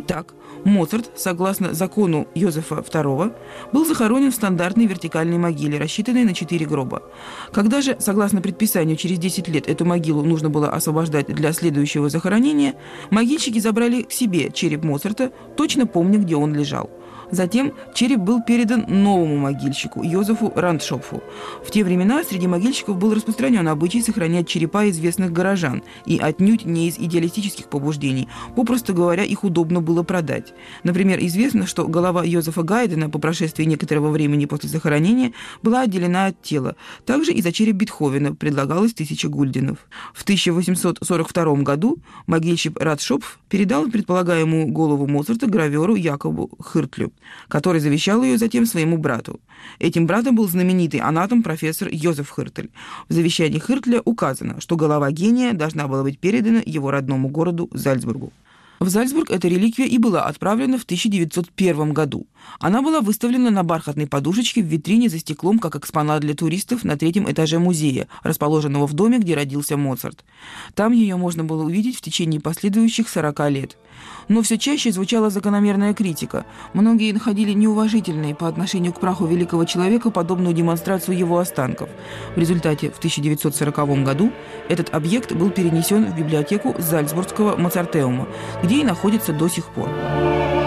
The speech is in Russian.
Итак, Моцарт, согласно закону Йозефа II, был захоронен в стандартной вертикальной могиле, рассчитанной на 4 гроба. Когда же, согласно предписанию, через 10 лет эту могилу нужно было освобождать для следующего захоронения, могильщики забрали к себе череп Моцарта, точно помня, где он лежал. Затем череп был передан новому могильщику, Йозефу Рандшопфу. В те времена среди могильщиков был распространен обычай сохранять черепа известных горожан, и отнюдь не из идеалистических побуждений, попросту говоря, их удобно было продать. Например, известно, что голова Йозефа Гайдена по прошествии некоторого времени после захоронения была отделена от тела. Также и за череп Бетховена предлагалось 1000 гульденов. В 1842 году могильщик Рандшопф передал предполагаемую голову Моцарта граверу Якобу Хиртлю, который завещал ее затем своему брату. Этим братом был знаменитый анатом профессор Йозеф Хиртль. В завещании Хиртля указано, что голова гения должна была быть передана его родному городу Зальцбургу. В Зальцбург эта реликвия и была отправлена в 1901 году. Она была выставлена на бархатной подушечке в витрине за стеклом как экспонат для туристов на 3-м этаже музея, расположенного в доме, где родился Моцарт. Там ее можно было увидеть в течение последующих 40 лет. Но все чаще звучала закономерная критика. Многие находили неуважительной по отношению к праху великого человека подобную демонстрацию его останков. В результате в 1940 году этот объект был перенесен в библиотеку Зальцбургского Моцартеума, где и находится до сих пор.